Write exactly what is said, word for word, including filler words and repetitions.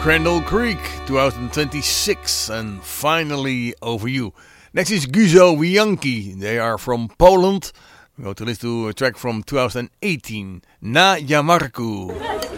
Crandall Creek, twenty twenty-six, and Finally Over You. Next is Guzo Wianki. They are from Poland. We go to listen to a track from twenty eighteen, Na Jarmarku.